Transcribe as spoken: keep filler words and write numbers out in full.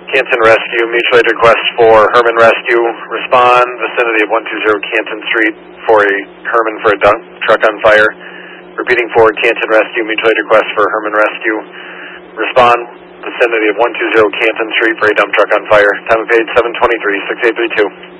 Canton Rescue, mutual aid request for Herman Rescue. Respond, vicinity of one two zero Canton Street for a Herman for a dump truck on fire. Repeating for Canton Rescue, mutual aid request for Herman Rescue. Respond, vicinity of one two zero Canton Street for a dump truck on fire. Time of page seven twenty-three, six eight three two.